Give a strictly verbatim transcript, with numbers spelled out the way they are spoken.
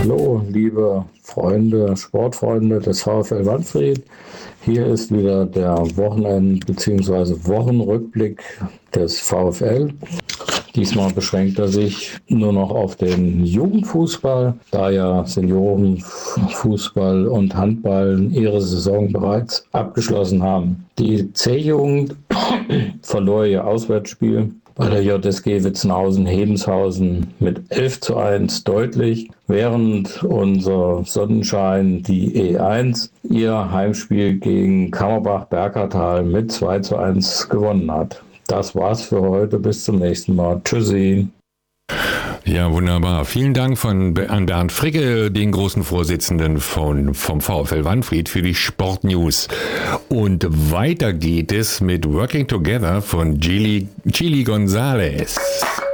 Hallo, liebe Freunde, Sportfreunde des VfL Wandfried. Hier ist wieder der Wochenend- bzw. Wochenrückblick des VfL. Diesmal beschränkt er sich nur noch auf den Jugendfußball, da ja Seniorenfußball und Handball ihre Saison bereits abgeschlossen haben. Die C-Jugend verlor ihr Auswärtsspiel bei der J S G Witzenhausen-Hebenshausen mit elf zu eins deutlich, während unser Sonnenschein, die E eins, ihr Heimspiel gegen Kammerbach-Berkertal mit zwei zu eins gewonnen hat. Das war's für heute. Bis zum nächsten Mal. Tschüssi. Ja, wunderbar. Vielen Dank von, an Bernd Fricke, den großen Vorsitzenden von, vom VfL Wandfried, für die Sportnews. Und weiter geht es mit Working Together von Gili, Gili Gonzalez.